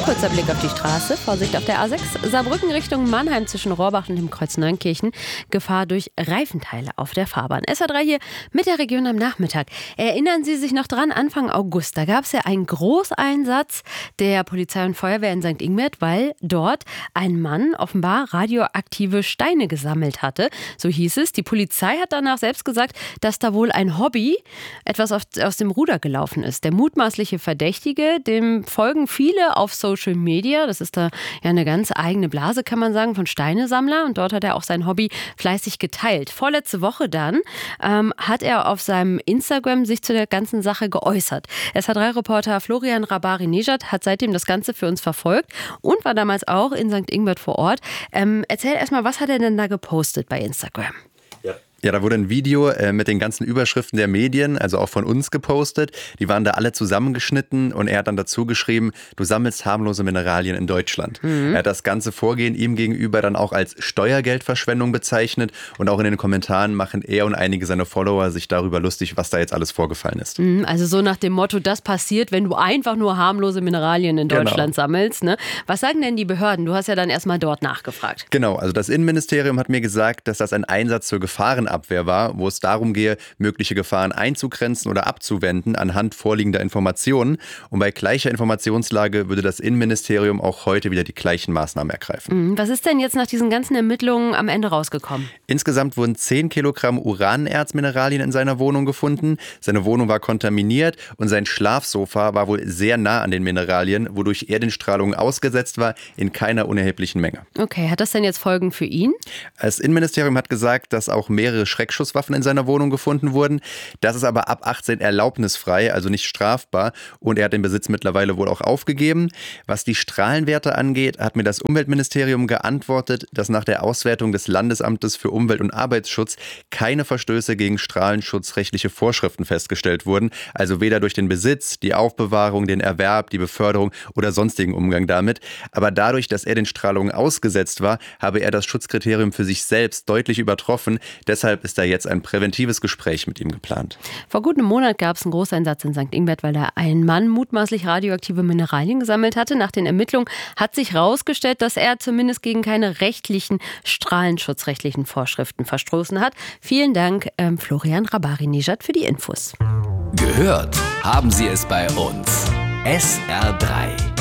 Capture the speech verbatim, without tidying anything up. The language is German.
Kurzer Blick auf die Straße. Vorsicht auf der A sechs. Saarbrücken Richtung Mannheim zwischen Rohrbach und dem Kreuz Neunkirchen. Gefahr durch Reifenteile auf der Fahrbahn. S A drei hier mit der Region am Nachmittag. Erinnern Sie sich noch dran, Anfang August, da gab es ja einen Großeinsatz der Polizei und Feuerwehr in Sankt Ingbert, weil dort ein Mann offenbar radioaktive Steine gesammelt hatte. So hieß es. Die Polizei hat danach selbst gesagt, dass da wohl ein Hobby etwas aus dem Ruder gelaufen ist. Der mutmaßliche Verdächtige, dem folgen viele auf Social Media. Das ist da ja eine ganz eigene Blase, kann man sagen, von Steinesammler. Und dort hat er auch sein Hobby fleißig geteilt. Vorletzte Woche dann ähm, hat er auf seinem Instagram sich zu der ganzen Sache geäußert. S A drei Reporter Florian Rabari-Nejad hat seitdem das Ganze für uns verfolgt und war damals auch in Sankt Ingbert vor Ort. Ähm, erzähl erstmal, was hat er denn da gepostet bei Instagram? Ja. Ja, da wurde ein Video äh, mit den ganzen Überschriften der Medien, also auch von uns, gepostet. Die waren da alle zusammengeschnitten und er hat dann dazu geschrieben, du sammelst harmlose Mineralien in Deutschland. Mhm. Er hat das ganze Vorgehen ihm gegenüber dann auch als Steuergeldverschwendung bezeichnet und auch in den Kommentaren machen er und einige seiner Follower sich darüber lustig, was da jetzt alles vorgefallen ist. Mhm, also so nach dem Motto, das passiert, wenn du einfach nur harmlose Mineralien in Deutschland genau. sammelst. Ne? Was sagen denn die Behörden? Du hast ja dann erstmal dort nachgefragt. Genau, also das Innenministerium hat mir gesagt, dass das ein Einsatz zur Gefahrenabwehr Abwehr war, wo es darum gehe, mögliche Gefahren einzugrenzen oder abzuwenden anhand vorliegender Informationen. Und bei gleicher Informationslage würde das Innenministerium auch heute wieder die gleichen Maßnahmen ergreifen. Was ist denn jetzt nach diesen ganzen Ermittlungen am Ende rausgekommen? Insgesamt wurden zehn Kilogramm Uranerzmineralien in seiner Wohnung gefunden. Seine Wohnung war kontaminiert und sein Schlafsofa war wohl sehr nah an den Mineralien, wodurch er den Strahlungen ausgesetzt war, in keiner unerheblichen Menge. Okay, hat das denn jetzt Folgen für ihn? Das Innenministerium hat gesagt, dass auch mehrere Schreckschusswaffen in seiner Wohnung gefunden wurden. Das ist aber ab achtzehn erlaubnisfrei, also nicht strafbar. Und er hat den Besitz mittlerweile wohl auch aufgegeben. Was die Strahlenwerte angeht, hat mir das Umweltministerium geantwortet, dass nach der Auswertung des Landesamtes für Umwelt- und Arbeitsschutz keine Verstöße gegen strahlenschutzrechtliche Vorschriften festgestellt wurden. Also weder durch den Besitz, die Aufbewahrung, den Erwerb, die Beförderung oder sonstigen Umgang damit. Aber dadurch, dass er den Strahlungen ausgesetzt war, habe er das Schutzkriterium für sich selbst deutlich übertroffen. Deshalb ist da jetzt ein präventives Gespräch mit ihm geplant. Vor gut einem Monat gab es einen Großeinsatz in Sankt Ingbert, weil da ein Mann mutmaßlich radioaktive Mineralien gesammelt hatte. Nach den Ermittlungen hat sich herausgestellt, dass er zumindest gegen keine rechtlichen, strahlenschutzrechtlichen Vorschriften verstoßen hat. Vielen Dank, ähm, Florian Rabari-Nejad, für die Infos. Gehört haben Sie es bei uns. S R drei.